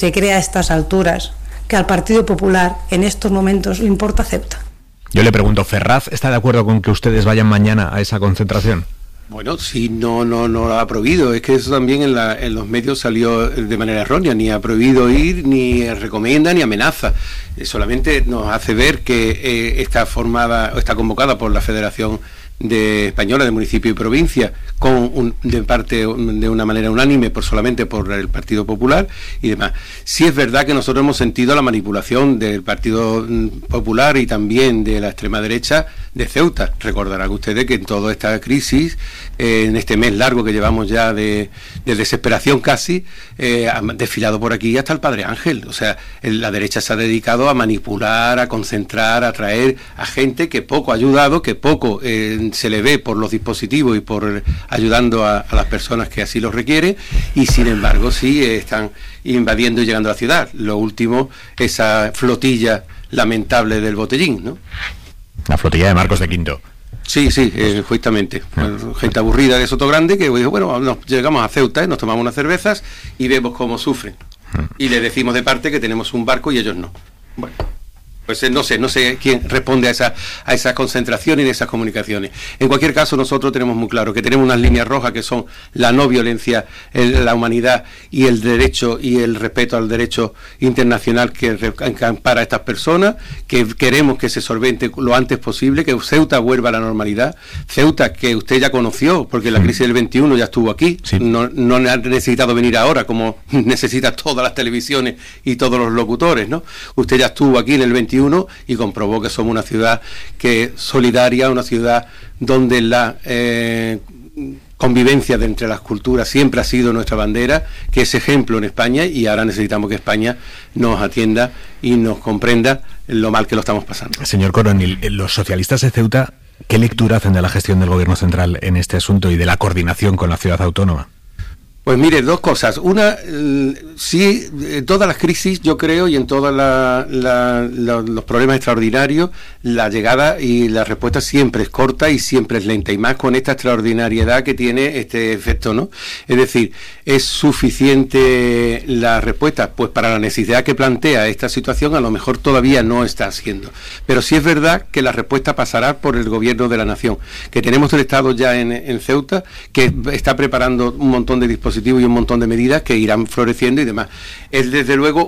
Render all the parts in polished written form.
Se cree a estas alturas que al Partido Popular en estos momentos le importa Ceuta. Yo le pregunto, ¿Ferraz está de acuerdo con que ustedes vayan mañana a esa concentración? Bueno, sí, no lo ha prohibido. Es que eso también en los medios salió de manera errónea. Ni ha prohibido ir, ni recomienda, ni amenaza. Solamente nos hace ver que está convocada por la Federación Española de Municipio y Provincia, de una manera unánime, solamente por el Partido Popular y demás. Sí es verdad que nosotros hemos sentido la manipulación del Partido Popular y también de la extrema derecha de Ceuta. Recordarán ustedes que en toda esta crisis, en este mes largo que llevamos ya de desesperación casi, han desfilado por aquí hasta el Padre Ángel. O sea, la derecha se ha dedicado a manipular, a concentrar, a atraer a gente que poco ha ayudado, que poco se le ve por los dispositivos y por ayudando a las personas que así lo requieren, y sin embargo sí están invadiendo y llegando a la ciudad. Lo último, esa flotilla lamentable del botellín, ¿no? La flotilla de Marcos de Quinto. Sí, justamente. Gente aburrida de Sotogrande que dijo, bueno, llegamos a Ceuta, nos tomamos unas cervezas y vemos cómo sufren. Y le decimos de parte que tenemos un barco y ellos no. Bueno, pues no sé quién responde a esa concentración y de esas comunicaciones. En cualquier caso, nosotros tenemos muy claro que tenemos unas líneas rojas que son la no violencia, la humanidad y el derecho y el respeto al derecho internacional que ampara a estas personas, que queremos que se solvente lo antes posible, que Ceuta vuelva a la normalidad. Ceuta, que usted ya conoció, porque la crisis del 21 ya estuvo aquí, sí. No ha necesitado venir ahora, como necesita todas las televisiones y todos los locutores, ¿no? Usted ya estuvo aquí en el 21 y comprobó que somos una ciudad que solidaria, una ciudad donde la convivencia entre las culturas siempre ha sido nuestra bandera, que es ejemplo en España, y ahora necesitamos que España nos atienda y nos comprenda lo mal que lo estamos pasando. Señor Coronil, los socialistas de Ceuta, ¿qué lectura hacen de la gestión del Gobierno central en este asunto y de la coordinación con la ciudad autónoma? Pues mire, dos cosas. Una, sí, en todas las crisis, yo creo, y en todos los problemas extraordinarios, la llegada y la respuesta siempre es corta y siempre es lenta, y más con esta extraordinariedad que tiene este efecto, ¿no? Es decir, ¿es suficiente la respuesta? Pues para la necesidad que plantea esta situación, a lo mejor todavía no está haciendo. Pero sí es verdad que la respuesta pasará por el Gobierno de la Nación, que tenemos el Estado ya en Ceuta, que está preparando un montón de dispositivos y un montón de medidas que irán floreciendo y demás. Es desde luego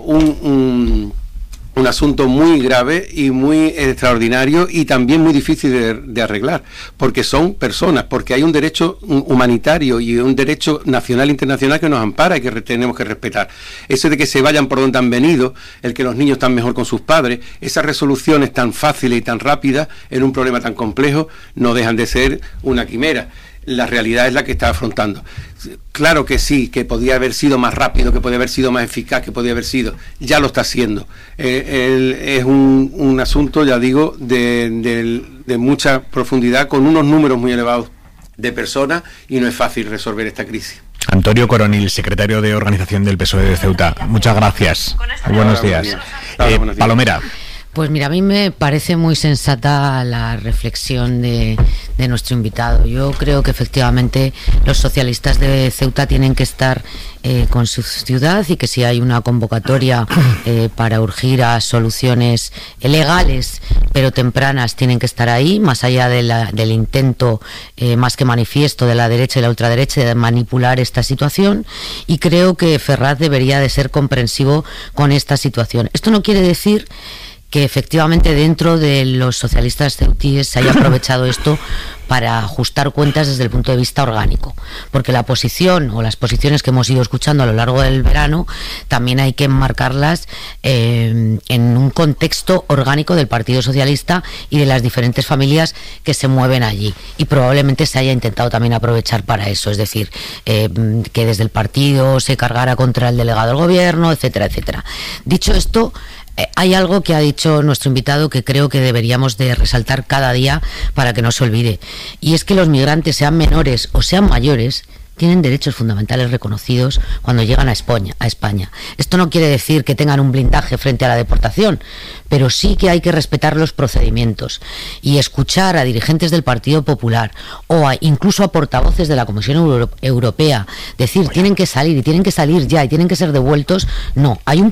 un asunto muy grave y muy extraordinario y también muy difícil de arreglar, porque son personas, porque hay un derecho humanitario y un derecho nacional e internacional que nos ampara y que tenemos que respetar. Eso de que se vayan por donde han venido, el que los niños están mejor con sus padres, esas resoluciones tan fáciles y tan rápidas en un problema tan complejo no dejan de ser una quimera. La realidad es la que está afrontando. Claro que sí, que podía haber sido más rápido, que podía haber sido más eficaz, que podía haber sido. Ya lo está haciendo. Es un asunto, ya digo, de mucha profundidad, con unos números muy elevados de personas, y no es fácil resolver esta crisis. Antonio Coronil, secretario de Organización del PSOE de Ceuta. Muchas gracias. Buenos días. Palomera. Pues mira, a mí me parece muy sensata la reflexión de nuestro invitado. Yo creo que efectivamente los socialistas de Ceuta tienen que estar con su ciudad, y que si hay una convocatoria para urgir a soluciones legales pero tempranas, tienen que estar ahí, más allá del intento más que manifiesto de la derecha y la ultraderecha de manipular esta situación. Y creo que Ferraz debería de ser comprensivo con esta situación. Esto no quiere decir que efectivamente dentro de los socialistas ceutíes se haya aprovechado esto para ajustar cuentas desde el punto de vista orgánico, porque la posición o las posiciones que hemos ido escuchando a lo largo del verano también hay que enmarcarlas en un contexto orgánico del Partido Socialista y de las diferentes familias que se mueven allí, y probablemente se haya intentado también aprovechar para eso, es decir, que desde el partido se cargara contra el delegado del gobierno, etcétera, etcétera. Dicho esto, hay algo que ha dicho nuestro invitado que creo que deberíamos de resaltar cada día para que no se olvide, y es que los migrantes, sean menores o sean mayores, tienen derechos fundamentales reconocidos cuando llegan a España. Esto no quiere decir que tengan un blindaje frente a la deportación, pero sí que hay que respetar los procedimientos y escuchar a dirigentes del Partido Popular o incluso a portavoces de la Comisión Europea decir tienen que salir y tienen que salir ya y tienen que ser devueltos. No, hay un